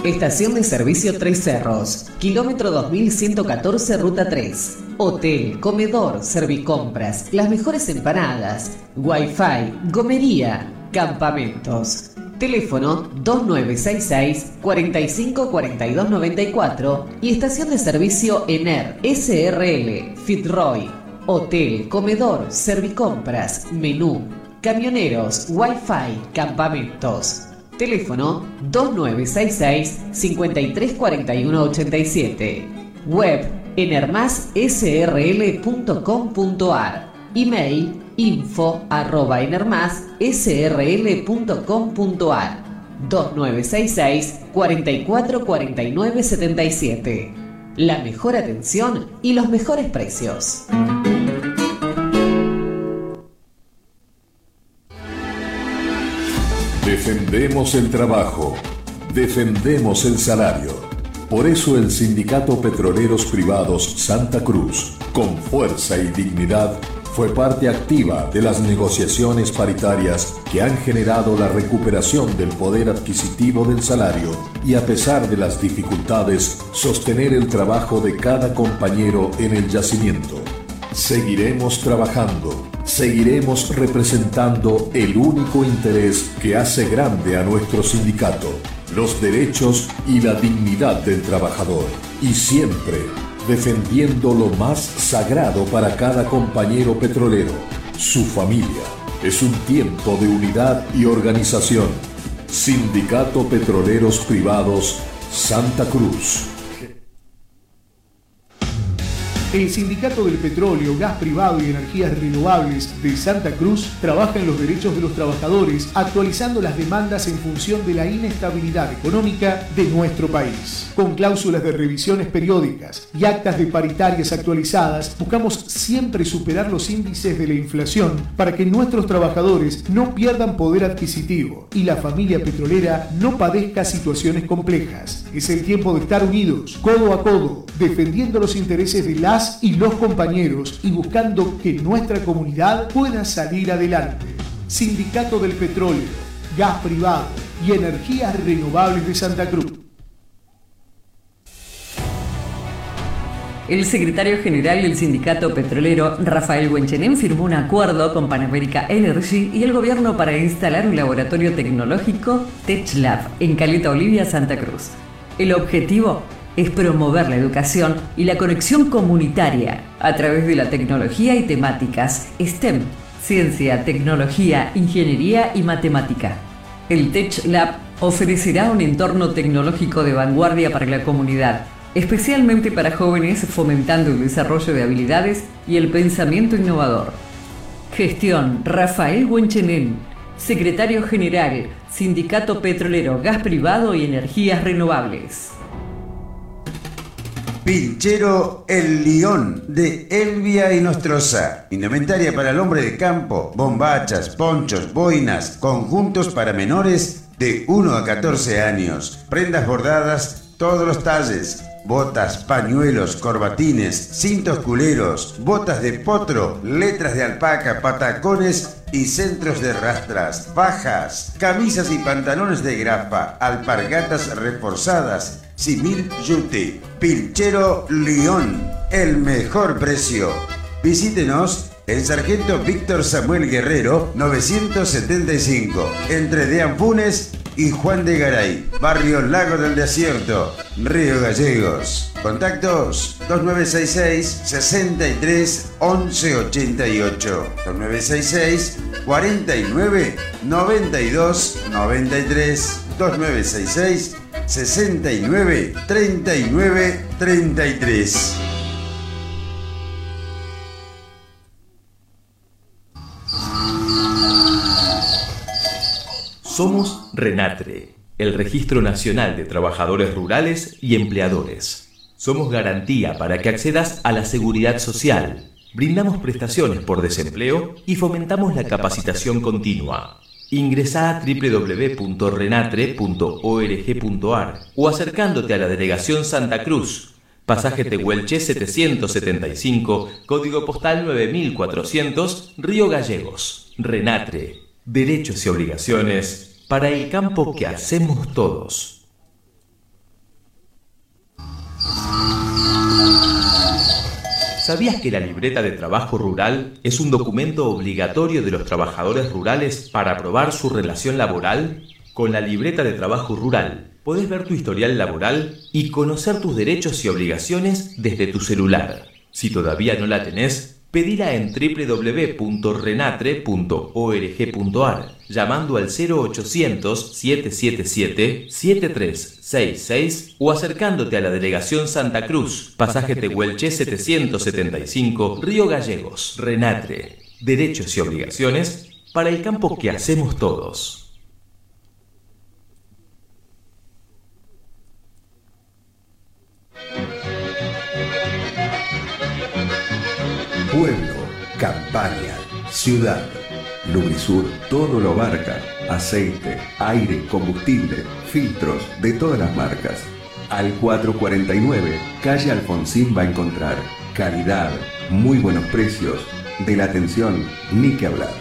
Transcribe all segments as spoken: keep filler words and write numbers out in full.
Estación de servicio Tres Cerros, kilómetro dos mil ciento catorce, ruta tres. Hotel, comedor, servicompras, las mejores empanadas, wifi, gomería, campamentos. Teléfono dos nueve seis seis, cuatro cinco cuatro dos nueve cuatro y estación de servicio Ener, S R L, Fitzroy. Hotel, comedor, servicompras, menú, camioneros, wifi, campamentos. Teléfono dos nueve seis seis, cinco tres cuatro uno ocho siete. Web enermas s r l punto com punto a r. Email info arroba enermas s r l punto com punto a r. dos nueve seis seis, cuatro cuatro cuatro nueve siete siete. La mejor atención y los mejores precios. Defendemos el trabajo, defendemos el salario. Por eso el Sindicato Petroleros Privados Santa Cruz, con fuerza y dignidad, fue parte activa de las negociaciones paritarias que han generado la recuperación del poder adquisitivo del salario y, a pesar de las dificultades, sostener el trabajo de cada compañero en el yacimiento. Seguiremos trabajando, seguiremos representando el único interés que hace grande a nuestro sindicato, los derechos y la dignidad del trabajador, y siempre defendiendo lo más sagrado para cada compañero petrolero, su familia. Es un tiempo de unidad y organización. Sindicato Petroleros Privados Santa Cruz. El Sindicato del Petróleo, Gas Privado y Energías Renovables de Santa Cruz trabaja en los derechos de los trabajadores, actualizando las demandas en función de la inestabilidad económica de nuestro país. Con cláusulas de revisiones periódicas y actas de paritarias actualizadas, buscamos siempre superar los índices de la inflación para que nuestros trabajadores no pierdan poder adquisitivo y la familia petrolera no padezca situaciones complejas. Es el tiempo de estar unidos, codo a codo, defendiendo los intereses de las y los compañeros y buscando que nuestra comunidad pueda salir adelante. Sindicato del Petróleo, Gas Privado y Energías Renovables de Santa Cruz. El secretario general del sindicato petrolero, Rafael Huenchenén, firmó un acuerdo con Pan America Energy y el gobierno para instalar un laboratorio tecnológico TechLab en Caleta Olivia, Santa Cruz. El objetivo es promover la educación y la conexión comunitaria a través de la tecnología y temáticas STEM, ciencia, tecnología, ingeniería y matemática. El TechLab ofrecerá un entorno tecnológico de vanguardia para la comunidad, especialmente para jóvenes, fomentando el desarrollo de habilidades y el pensamiento innovador. Gestión Rafael Huenchenén, secretario general, Sindicato Petrolero, Gas Privado y Energías Renovables. Pinchero El León de Elvia y Nostroza. Indumentaria para el hombre de campo, bombachas, ponchos, boinas, conjuntos para menores de uno a catorce años. Prendas bordadas, todos los talles. Botas, pañuelos, corbatines, cintos culeros, botas de potro, letras de alpaca, patacones y centros de rastras, fajas, camisas y pantalones de grapa, alpargatas reforzadas, simil yute. Pinchero León, el mejor precio. Visítenos en Sargento Víctor Samuel Guerrero novecientos setenta y cinco, entre Deanfunes y Juan de Garay, barrio Lago del Desierto, Río Gallegos. Contactos dos nueve seis seis, sesenta y tres, once ochenta y ocho, dos nueve seis seis, cuarenta y nueve, noventa y dos, noventa y tres, dos nueve seis seis, sesenta y nueve, treinta y nueve, treinta y tres. Somos RENATRE, el Registro Nacional de Trabajadores Rurales y Empleadores. Somos garantía para que accedas a la seguridad social. Brindamos prestaciones por desempleo y fomentamos la capacitación continua. Ingresá a doble u doble u doble u punto renatre punto org punto a r o acercándote a la Delegación Santa Cruz, pasaje Tehuelche setecientos setenta y cinco, código postal nueve mil cuatrocientos, Río Gallegos. RENATRE, derechos y obligaciones para el campo que hacemos todos. ¿Sabías que la libreta de trabajo rural es un documento obligatorio de los trabajadores rurales para probar su relación laboral? Con la libreta de trabajo rural podés ver tu historial laboral y conocer tus derechos y obligaciones desde tu celular. Si todavía no la tenés, pedila en doble u doble u doble u punto renatre punto org punto ar, llamando al cero ochocientos, siete siete siete, siete tres seis seis o acercándote a la Delegación Santa Cruz, Pasaje Tehuelche setecientos setenta y cinco, Río Gallegos. Renatre, derechos y obligaciones para el campo que hacemos todos. Pueblo, campaña, ciudad. Lubrisur todo lo abarca. Aceite, aire, combustible, filtros de todas las marcas. Al cuatrocientos cuarenta y nueve, calle Alfonsín va a encontrar calidad, muy buenos precios. De la atención, ni que hablar.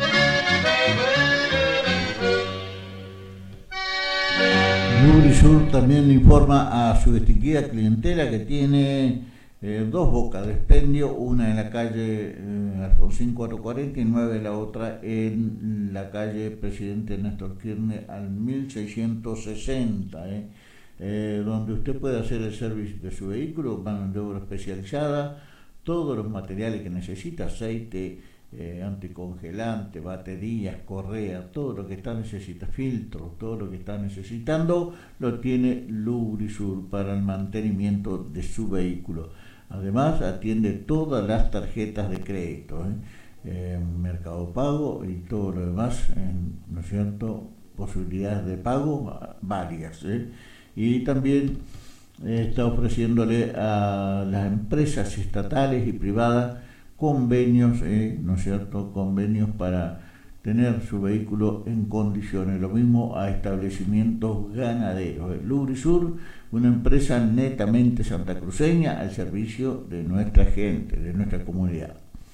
Lubrisur también informa a su distinguida clientela que tiene Eh, dos bocas de expendio, una en la calle eh, Alfonsín cuatrocientos cuarenta y nueve, la otra en la calle Presidente Néstor Kirchner al mil seiscientos sesenta, eh, eh, donde usted puede hacer el servicio de su vehículo, mano de obra especializada, todos los materiales que necesita, aceite, eh, anticongelante, baterías, correa, todo lo que está necesita, filtros, todo lo que está necesitando, lo tiene Lubrisur para el mantenimiento de su vehículo. Además, atiende todas las tarjetas de crédito, ¿eh? Eh, Mercado Pago y todo lo demás, eh, ¿no es cierto? Posibilidades de pago varias, ¿eh? Y también eh, está ofreciéndole a las empresas estatales y privadas convenios, eh, ¿no es cierto? Convenios para tener su vehículo en condiciones. Lo mismo a establecimientos ganaderos. Lubrisur, una empresa netamente santacruceña al servicio de nuestra gente, de nuestra comunidad.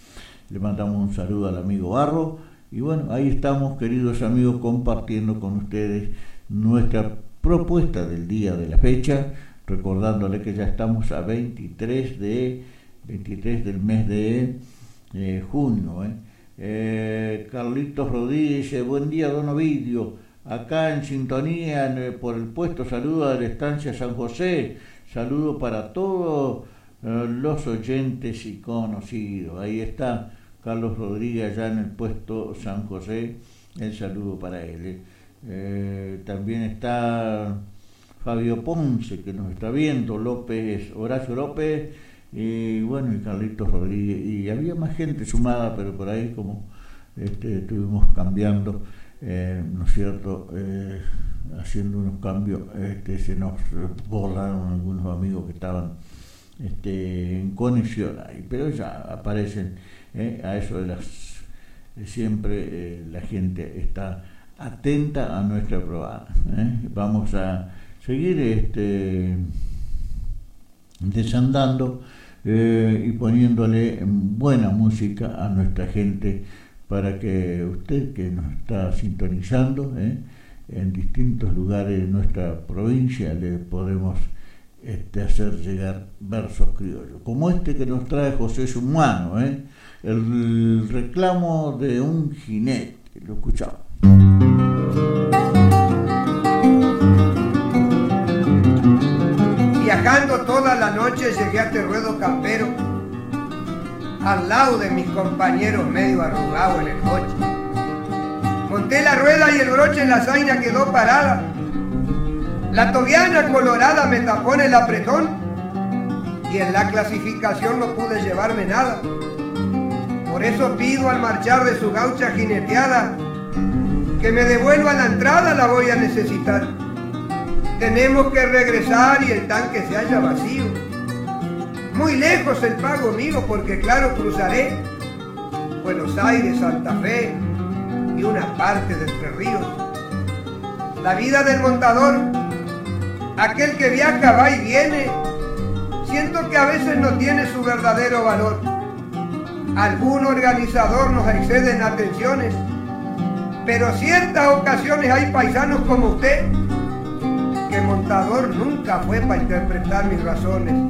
Le mandamos un saludo al amigo Barro y bueno, ahí estamos, queridos amigos, compartiendo con ustedes nuestra propuesta del día de la fecha, recordándole que ya estamos a veintitrés de veintitrés del mes de eh, junio, ¿eh? Eh, Carlitos Rodríguez dice: buen día, don Ovidio, acá en sintonía en, por el puesto, saludo de la estancia San José, saludo para todos eh, los oyentes y conocidos. Ahí está Carlos Rodríguez allá en el puesto San José, el saludo para él. Eh. Eh, también está Fabio Ponce, que nos está viendo, López, Horacio López, y bueno, y Carlitos Rodríguez, y había más gente sumada, pero por ahí como este, estuvimos cambiando, eh, ¿no es cierto?, eh, haciendo unos cambios, este, se nos borraron algunos amigos que estaban este, en conexión ahí, pero ya aparecen, eh, a eso de las, siempre eh, la gente está atenta a nuestra probada, eh. Vamos a seguir este, desandando eh, y poniéndole buena música a nuestra gente para que usted que nos está sintonizando eh, en distintos lugares de nuestra provincia le podemos este, hacer llegar versos criollos, como este que nos trae José Sumano, eh, el reclamo de un jinete. Lo escuchamos. Viajando toda la noche llegué a Terruedo Campero, al lado de mis compañeros medio arrugados en el coche. Monté la rueda y el broche en la zaina quedó parada. La tobiana colorada me tapó en el apretón y en la clasificación no pude llevarme nada. Por eso pido al marchar de su gaucha jineteada que me devuelva la entrada, la voy a necesitar. Tenemos que regresar y el tanque se halla vacío. Muy lejos el pago mío porque claro cruzaré Buenos Aires, Santa Fe y una parte de Entre Ríos. La vida del montador, aquel que viaja, va y viene, siento que a veces no tiene su verdadero valor. Algún organizador nos excede en atenciones, pero ciertas ocasiones hay paisanos como usted que montador nunca fue para interpretar mis razones.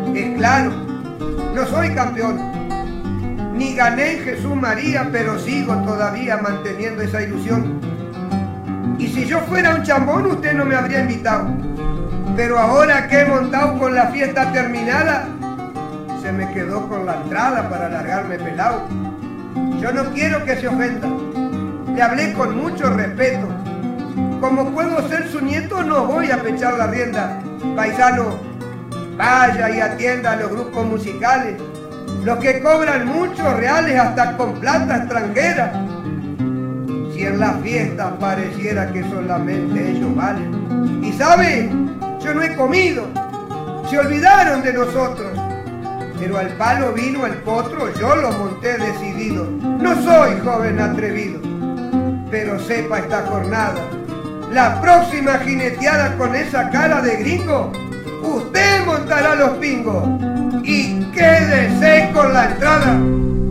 Es claro, no soy campeón, ni gané en Jesús María, pero sigo todavía manteniendo esa ilusión. Y si yo fuera un chambón, usted no me habría invitado. Pero ahora que he montado con la fiesta terminada, se me quedó con la entrada para largarme pelado. Yo no quiero que se ofenda. Le hablé con mucho respeto. Como puedo ser su nieto, no voy a pechar la rienda. Paisano, vaya y atienda a los grupos musicales, los que cobran muchos reales hasta con plata extranjera. Si en las fiestas pareciera que solamente ellos valen. Y sabe, yo no he comido, se olvidaron de nosotros. Pero al palo vino el potro, yo lo monté decidido. No soy joven atrevido, pero sepa esta jornada, la próxima jineteada con esa cara de gringo, usted montará los pingos y quédese con la entrada.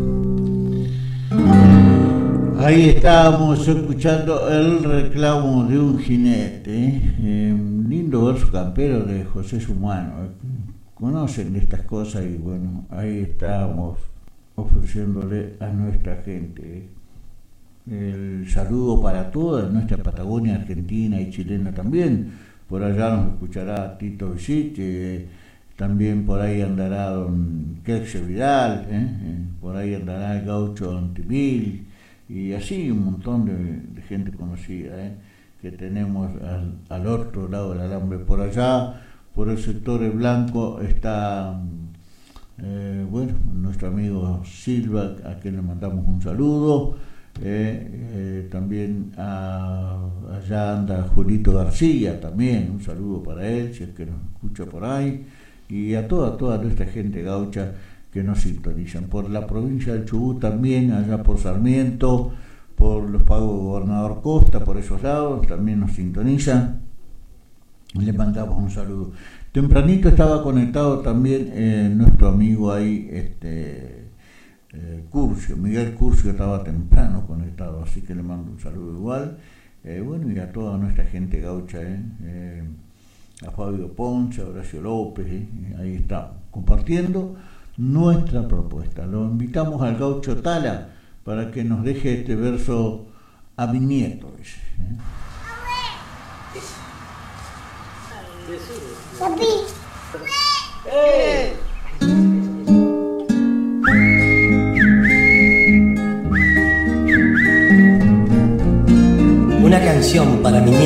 Ahí estábamos escuchando el reclamo de un jinete, eh, un lindo verso campero de José Sumano. Conocen estas cosas y bueno, ahí estábamos ofreciéndole a nuestra gente el saludo para toda nuestra Patagonia argentina y chilena también. Por allá nos escuchará Tito Visit, eh, también por ahí andará don Quexe Vidal, eh, eh, por ahí andará el gaucho Antimil y así un montón de, de gente conocida eh, que tenemos al, al otro lado del alambre. Por allá, por el sector blanco, está eh, bueno, nuestro amigo Silva, a quien le mandamos un saludo. Eh, eh, también a, allá anda Julito García, también un saludo para él, si es que nos escucha por ahí, y a toda, toda nuestra gente gaucha que nos sintonizan. Por la provincia del Chubut también, allá por Sarmiento, por los pagos de Gobernador Costa, por esos lados, también nos sintonizan. Le mandamos un saludo. Tempranito estaba conectado también eh, nuestro amigo ahí, este eh, Curcio, Miguel Curcio estaba temprano conectado, así que le mando un saludo igual. Eh, bueno, y a toda nuestra gente gaucha, eh, eh, a Fabio Ponce, a Horacio López, eh, ahí estamos, compartiendo nuestra propuesta. Lo invitamos al gaucho Tala para que nos deje este verso a mi nieto, dice, eh. Papi. ¡Eh! Una canción para mi nieto.